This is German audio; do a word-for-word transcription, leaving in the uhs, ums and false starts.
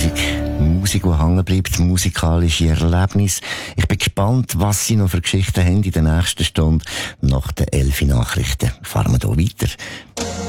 Musik. Musik, die hängen bleibt, musikalische Erlebnisse. Ich bin gespannt, was Sie noch für Geschichten haben in der nächsten Stunde. Nach den elf Nachrichten fahren wir hier weiter